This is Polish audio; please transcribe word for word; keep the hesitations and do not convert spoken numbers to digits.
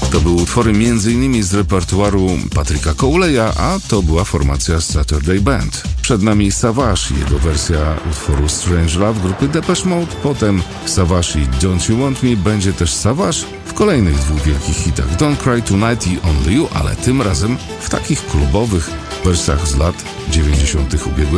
To były utwory między innymi z repertuaru Patricka Cowley'a, a to była formacja Saturday Band. Przed nami Savage i jego wersja utworu Strange Love grupy Depeche Mode, potem Savage i Don't You Want Me, będzie też Savage w kolejnych dwóch wielkich hitach Don't Cry Tonight i Only You, ale tym razem w takich klubowych wersjach z lat dziewięćdziesiątych ubiegłego